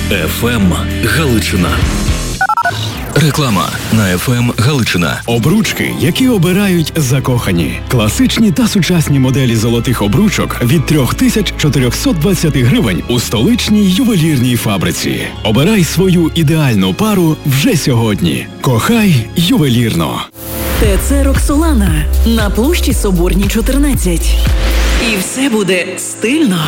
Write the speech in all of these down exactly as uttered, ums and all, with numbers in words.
еф ем Галичина. Реклама на еф ем Галичина. Обручки, які обирають закохані. Класичні та сучасні моделі золотих обручок від три тисячі чотириста двадцять гривень у столичній ювелірній фабриці. Обирай свою ідеальну пару вже сьогодні. Кохай ювелірно. ТЦ «Роксолана» на площі Соборній, чотирнадцять. І все буде стильно.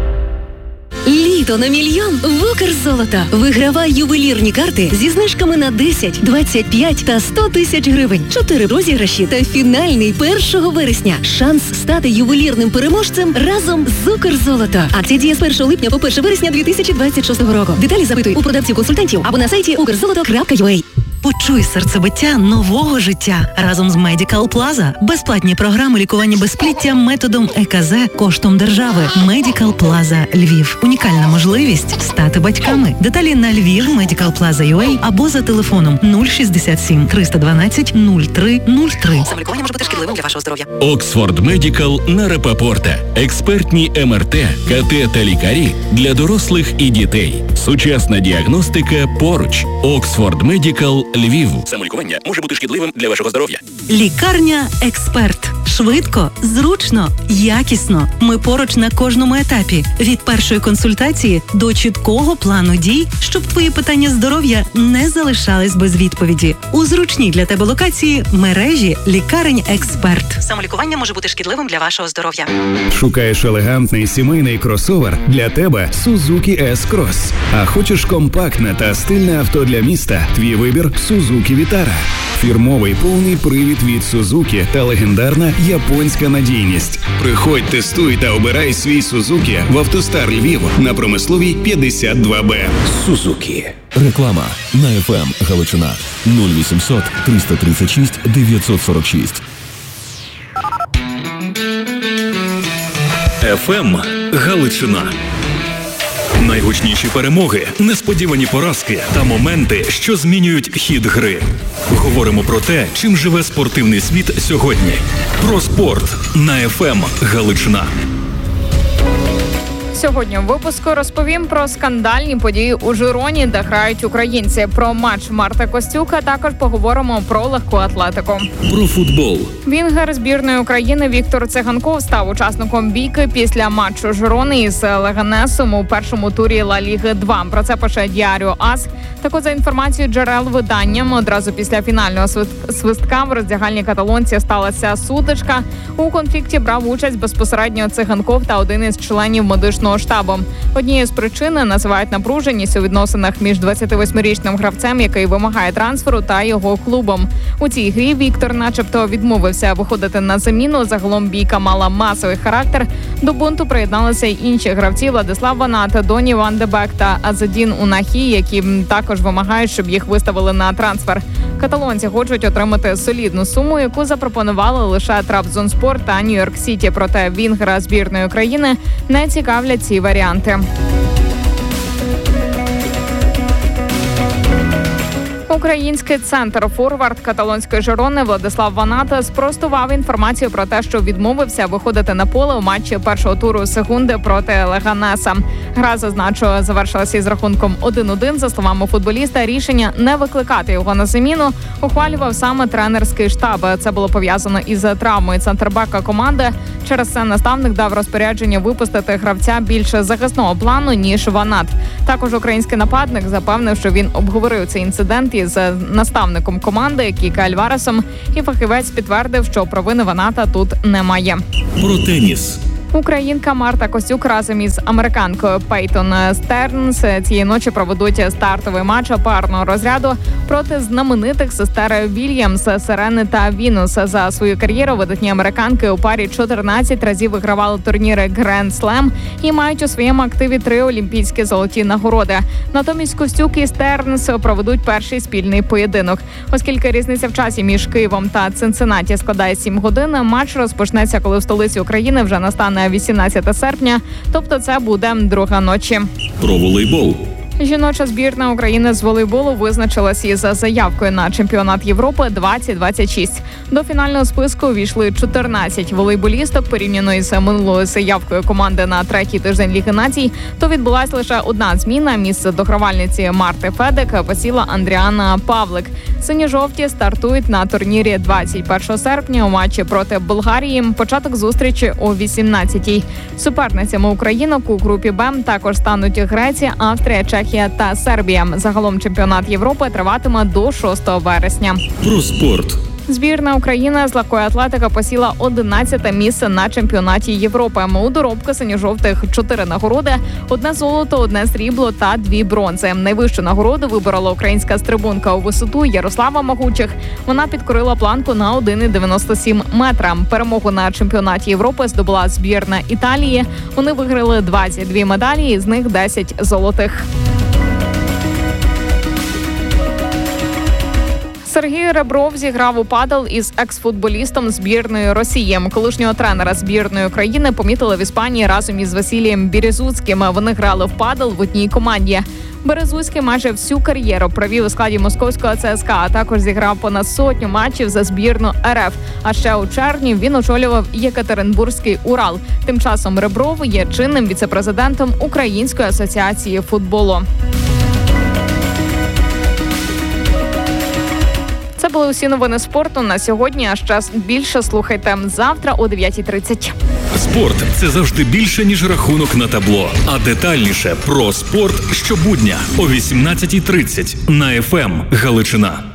Літо на мільйон в Укрзолото. Вигравай ювелірні карти зі знижками на десять, двадцять п'ять та сто тисяч гривень. Чотири розіграші та фінальний першого вересня. Шанс стати ювелірним переможцем разом з Укрзолото. Акція діє з першого липня по перше вересня дві тисячі двадцять шостого року. Деталі запитуй у продавців-консультантів або на сайті укрзолото крапка ю а. Почуй серцебиття нового життя разом з Medical Plaza. Безплатні програми лікування безпліття методом е ка зет коштом держави. Medical Plaza Львів. Унікальна можливість стати батьками. Деталі на львів медикал плаза крапка ю а або за телефоном нуль шістдесят сім триста дванадцять нуль три нуль три. Самолікування може бути шкідливим для вашого здоров'я. Оксфорд Медикал на Рапопорта. Експертні ем ер те, ка те та лікарі для дорослих і дітей. Сучасна діагностика поруч. Оксфорд Медикал Львів. Самолікування може бути шкідливим для вашого здоров'я. Лікарня «Експерт». Швидко, зручно, якісно. Ми поруч на кожному етапі. Від першої консультації до чіткого плану дій, щоб твої питання здоров'я не залишались без відповіді. У зручній для тебе локації мережі лікарень «Експерт». Самолікування може бути шкідливим для вашого здоров'я. Шукаєш елегантний сімейний кросовер? Для тебе Suzuki S-Cross. А хочеш компактне та стильне авто для міста? Твій вибір – Suzuki Vitara. Фірмовий повний привід від Suzuki та легендарна японська надійність. Приходь, тестуй та обирай свій Suzuki в «АвтоСтар Львів» на Промисловій п'ятдесят два Б. Сузуки. Реклама на еф ем Галичина. нуль вісімсот триста тридцять шість дев'ятсот сорок шість. еф ем Галичина. Найгучніші перемоги, несподівані поразки та моменти, що змінюють хід гри. Говоримо про те, чим живе спортивний світ сьогодні. Про спорт на еф ем Галичина. Сьогодні в випуску розповім про скандальні події у Жироні, де грають українці. Про матч Марти Костюк, а також поговоримо про легку атлетику. Про футбол. Вінгер збірної України Віктор Циганков став учасником бійки після матчу Жирони із Леганесом у першому турі Ла Ліги два. Про це пише Діаріо АС. Так от, за інформацією джерел виданням, одразу після фінального свистка в роздягальні каталонці сталася сутичка. У конфлікті брав участь безпосередньо Циганков та один із членів медичного штабу. Однією з причин називають напруженість у відносинах між двадцятивосьмирічним гравцем, який вимагає трансферу, та його клубом. У цій грі Віктор начебто відмовився виходити на заміну. Загалом бійка мала масовий характер. До бунту приєдналися й інші гравці: Владислав Ванат, Доні Ван де Бек та Азедін Унахі, які також вимагають, щоб їх виставили на трансфер. Каталонці хочуть отримати солідну суму, яку запропонували лише Трабзонспор та Нью-Йорк Сіті. Проте вінгера збірної України не цікавлять ці варіанти. Український центр-форвард каталонської Жирони Владислав Ваната спростував інформацію про те, що відмовився виходити на поле у матчі першого туру Сегунди проти Леганеса. Гра, зазначу, завершилася із рахунком один один. За словами футболіста, рішення не викликати його на заміну ухвалював саме тренерський штаб. Це було пов'язано із травмою центрбека команди. Через це наставник дав розпорядження випустити гравця більше захисного плану, ніж Ванат. Також український нападник запевнив, що він обговорив цей інцидент із наставником команди Кіке Альваресом, і фахівець підтвердив, що провини Ваната тут немає. Про теніс. Українка Марта Костюк разом із американкою Пейтон Стернс цієї ночі проведуть стартовий матч парного розряду проти знаменитих сестер Вільямс, Серени та Вінус. За свою кар'єру видатні американки у парі чотирнадцять разів вигравали турніри Гранд Слем і мають у своєму активі три олімпійські золоті нагороди. Натомість Костюк і Стернс проведуть перший спільний поєдинок. Оскільки різниця в часі між Києвом та Цинциннаті складає сім годин, матч розпочнеться, коли в столиці України вже настане вісімнадцяте серпня, тобто це буде друга ночі. Про волейбол. Жіноча збірна України з волейболу визначилась із заявкою на чемпіонат Європи двадцять двадцять шість. До фінального списку увійшли чотирнадцять волейболісток. Порівняно із минулою заявкою команди на третій тиждень Ліги націй, то відбулась лише одна зміна. Місце догравальниці Марти Федек посіла Андріана Павлик. Сині-жовті стартують на турнірі двадцять першого серпня у матчі проти Болгарії. Початок зустрічі о вісімнадцятій. Суперницями українок у групі Б також стануть Греція, Австрія, Чехія та Сербія. Загалом чемпіонат Європи триватиме до шостого вересня. Про спорт. Збірна України з легкої атлетики посіла одинадцяте місце на чемпіонаті Європи. У доробку синьо-жовтих чотири нагороди, одне золото, одне срібло та дві бронзи. Найвищу нагороду виборола українська стрибунка у висоту Ярослава Магучих. Вона підкорила планку на один цілих дев'яносто сім метра. Перемогу на чемпіонаті Європи здобула збірна Італії. Вони виграли двадцять дві медалі, із них десять золотих. Сергій Ребров зіграв у падел із екс-футболістом збірної Росії. Колишнього тренера збірної України помітили в Іспанії разом із Василієм Березуцьким. Вони грали в падел в одній команді. Березуцький майже всю кар'єру провів у складі московського ЦСКА, а також зіграв понад сотню матчів за збірну РФ. А ще у червні він очолював Єкатеринбурзький Урал. Тим часом Ребров є чинним віце-президентом Української асоціації футболу. Це були усі новини спорту на сьогодні, а ще більше слухайте завтра о дев'ятій тридцять. Спорт – це завжди більше, ніж рахунок на табло. А детальніше про спорт щобудня о вісімнадцятій тридцять на еф ем Галичина.